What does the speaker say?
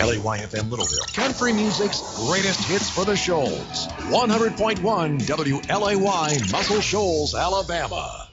LAYFM Littleville, country music's greatest hits for the Shoals. 100.1 WLAY, Muscle Shoals, Alabama.